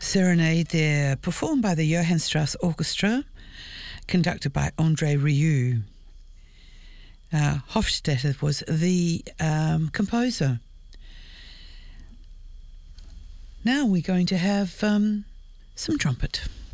Serenade there, performed by the Johann Strauss Orchestra, conducted by André Rieu. Hofstetter was the composer. Now we're going to have some trumpet.